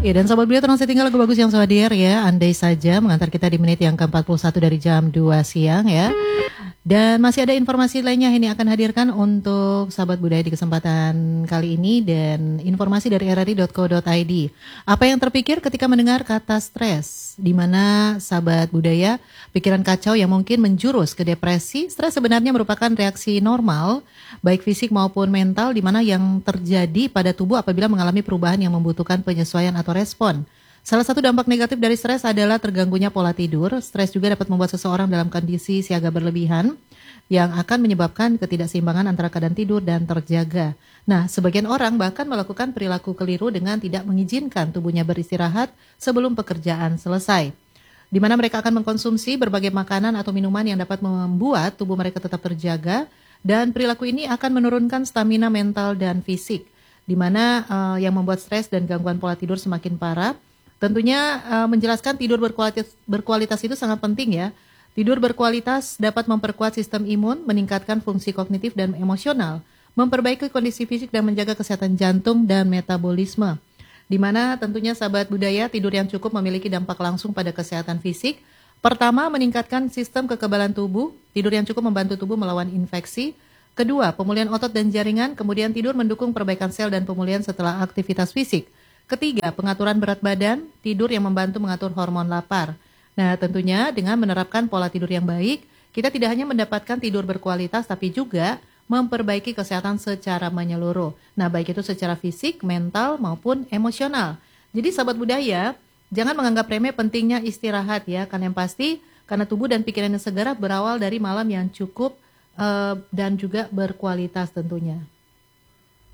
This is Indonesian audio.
Ya, dan Sobat Budia Tenang Setinggal lagu bagus yang so hadir ya. Andai saja mengantar kita di menit yang ke-41 dari jam 2 siang ya. Dan masih ada informasi lainnya ini akan hadirkan untuk sahabat budaya di kesempatan kali ini dan informasi dari rri.co.id. Apa yang terpikir ketika mendengar kata stres? Di mana sahabat budaya pikiran kacau yang mungkin menjurus ke depresi. Stres sebenarnya merupakan reaksi normal baik fisik maupun mental di mana yang terjadi pada tubuh apabila mengalami perubahan yang membutuhkan penyesuaian atau respon. Salah satu dampak negatif dari stres adalah terganggunya pola tidur. Stres juga dapat membuat seseorang dalam kondisi siaga berlebihan yang akan menyebabkan ketidakseimbangan antara keadaan tidur dan terjaga. Nah, sebagian orang bahkan melakukan perilaku keliru dengan tidak mengizinkan tubuhnya beristirahat sebelum pekerjaan selesai. Di mana mereka akan mengkonsumsi berbagai makanan atau minuman yang dapat membuat tubuh mereka tetap terjaga dan perilaku ini akan menurunkan stamina mental dan fisik. Di mana yang membuat stres dan gangguan pola tidur semakin parah. Tentunya menjelaskan tidur berkualitas itu sangat penting ya. Tidur berkualitas dapat memperkuat sistem imun, meningkatkan fungsi kognitif dan emosional, memperbaiki kondisi fisik dan menjaga kesehatan jantung dan metabolisme. Di mana tentunya sahabat budaya tidur yang cukup memiliki dampak langsung pada kesehatan fisik. Pertama, meningkatkan sistem kekebalan tubuh. Tidur yang cukup membantu tubuh melawan infeksi. Kedua, pemulihan otot dan jaringan. Kemudian tidur mendukung perbaikan sel dan pemulihan setelah aktivitas fisik. Ketiga, pengaturan berat badan, tidur yang membantu mengatur hormon lapar. Nah, tentunya dengan menerapkan pola tidur yang baik, kita tidak hanya mendapatkan tidur berkualitas, tapi juga memperbaiki kesehatan secara menyeluruh. Nah, baik itu secara fisik, mental, maupun emosional. Jadi, sahabat budaya, jangan menganggap remeh pentingnya istirahat ya, karena yang pasti, karena tubuh dan pikiran yang segar berawal dari malam yang cukup dan juga berkualitas tentunya.